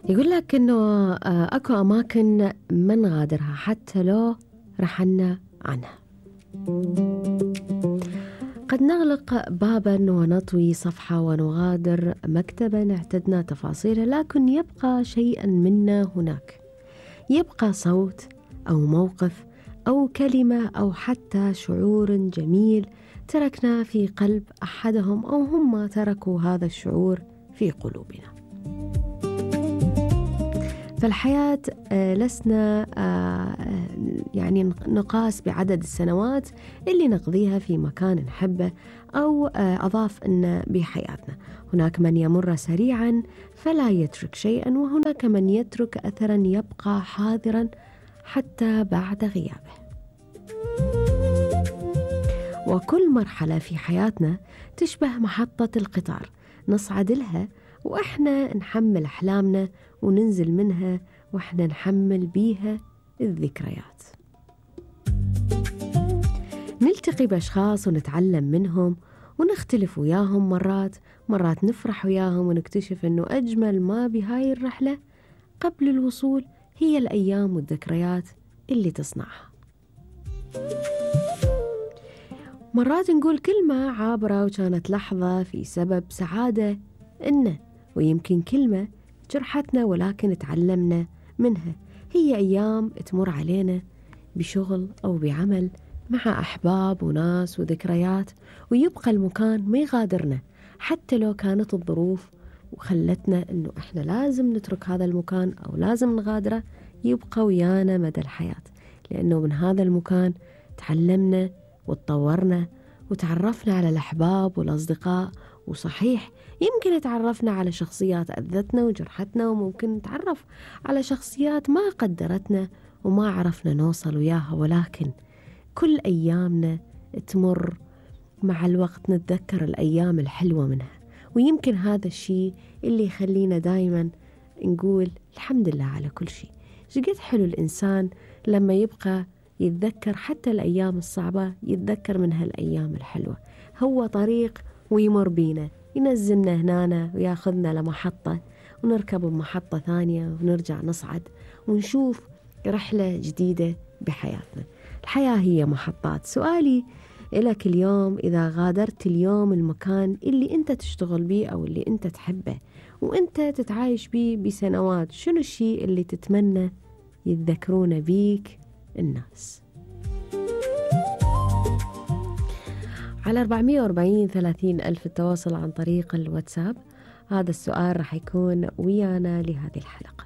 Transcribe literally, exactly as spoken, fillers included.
يقول لك إنه آه، أكو أماكن ما نغادرها حتى لو رحلنا عنها. قد نغلق بابا ونطوي صفحة ونغادر مكتبا اعتدنا تفاصيله، لكن يبقى شيئا منا هناك، يبقى صوت أو موقف أو كلمة أو حتى شعور جميل تركنا في قلب أحدهم، أو هم تركوا هذا الشعور في قلوبنا. فالحياة لسنا يعني نقاس بعدد السنوات اللي نقضيها في مكان نحبه أو أضاف أن بحياتنا. هناك من يمر سريعا فلا يترك شيئا، وهناك من يترك أثرا يبقى حاضرا حتى بعد غيابه. وكل مرحلة في حياتنا تشبه محطة القطار نصعد لها وإحنا نحمل أحلامنا، وننزل منها وإحنا نحمل بيها الذكريات. نلتقي بأشخاص ونتعلم منهم ونختلف وياهم، مرات مرات نفرح وياهم ونكتشف أنه أجمل ما بهاي الرحلة قبل الوصول هي الأيام والذكريات اللي تصنعها. مرات نقول كلمة عابرة وكانت لحظة في سبب سعادة إنه، ويمكن كلمة جرحتنا ولكن تعلمنا منها. هي أيام تمر علينا بشغل أو بعمل مع أحباب وناس وذكريات، ويبقى المكان ما يغادرنا حتى لو كانت الظروف وخلتنا إنه إحنا لازم نترك هذا المكان أو لازم نغادره، يبقى ويانا مدى الحياة، لأنه من هذا المكان تعلمنا وتطورنا وتعرفنا على الأحباب والأصدقاء. وصحيح يمكن تعرفنا على شخصيات أذتنا وجرحتنا، وممكن نتعرف على شخصيات ما قدرتنا وما عرفنا نوصل وياها، ولكن كل أيامنا تمر مع الوقت نتذكر الأيام الحلوة منها. ويمكن هذا الشيء اللي يخلينا دايما نقول الحمد لله على كل شيء. شقد حلو الإنسان لما يبقى يتذكر حتى الأيام الصعبة، يتذكر منها الأيام الحلوة. هو طريق ويمر بينا، ينزلنا هنا وياخذنا لمحطة ونركب بمحطة ثانية ونرجع نصعد ونشوف رحلة جديدة بحياتنا. الحياة هي محطات. سؤالي إلك اليوم، إذا غادرت اليوم المكان اللي أنت تشتغل بيه أو اللي أنت تحبه وأنت تتعايش بيه بسنوات، شنو الشيء اللي تتمنى يتذكرون بيك الناس؟ على أربعمية وأربعين ثلاثين ألف التواصل عن طريق الواتساب. هذا السؤال راح يكون ويانا لهذه الحلقة.